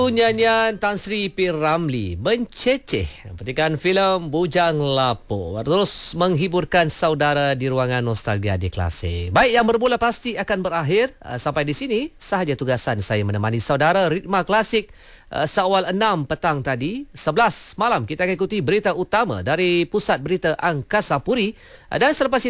Nyanyian Tan Sri P. Ramlee menceceh petikan filem Bujang Lapuk terus menghiburkan saudara di ruangan nostalgia di Klasik. Baik, yang bermula pasti akan berakhir. Sampai di sini sahaja tugasan saya menemani saudara Ritma Klasik seawal 6 petang tadi. 11 malam kita akan ikuti berita utama dari Pusat Berita Angkasa Puri, dan selepas